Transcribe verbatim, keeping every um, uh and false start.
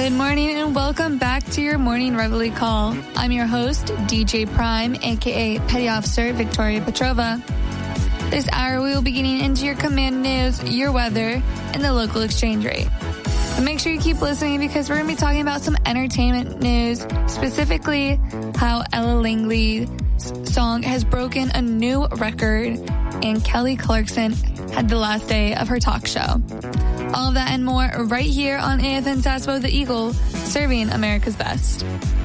Good morning and welcome back to your morning Reveille call. I'm your host, D J Prime, aka Petty Officer Victoria Petrova. This hour we will be getting into your command news, your weather, and the local exchange rate. But make sure you keep listening because we're going to be talking about some entertainment news, specifically how Ella Langley's song has broken a new record and Kelly Clarkson had the last day of her talk show. All of that and more right here on A F N Sasbo, the Eagle, serving America's best.